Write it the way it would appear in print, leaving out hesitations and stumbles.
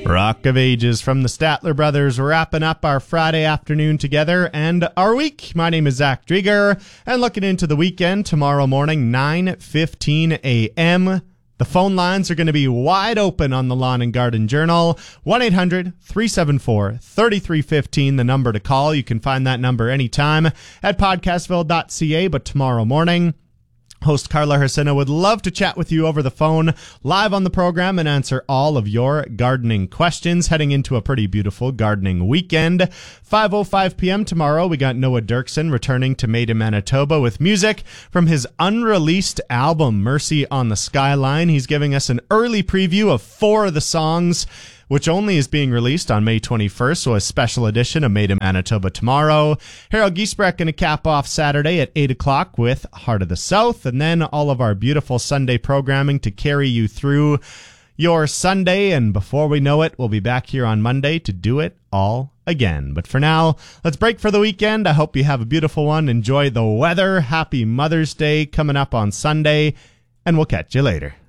Rock of Ages from the Statler Brothers, wrapping up our Friday afternoon together and our week. My name is Zach Drieger, and looking into the weekend, tomorrow morning, 9:15 a.m., the phone lines are going to be wide open on the Lawn and Garden Journal. 1-800-374-3315, the number to call. You can find that number anytime at podcastville.ca, but tomorrow morning, host Carla Hersina would love to chat with you over the phone live on the program and answer all of your gardening questions heading into a pretty beautiful gardening weekend. 5:05 p.m. tomorrow, we got Noah Dirksen returning to Made in Manitoba with music from his unreleased album, Mercy on the Skyline. He's giving us an early preview of 4 of the songs, which only is being released on May 21st, so a special edition of Made in Manitoba tomorrow. Harold Giesbrecht going to cap off Saturday at 8 o'clock with Heart of the South, and then all of our beautiful Sunday programming to carry you through your Sunday, and before we know it, we'll be back here on Monday to do it all again. But for now, let's break for the weekend. I hope you have a beautiful one. Enjoy the weather. Happy Mother's Day coming up on Sunday, and we'll catch you later.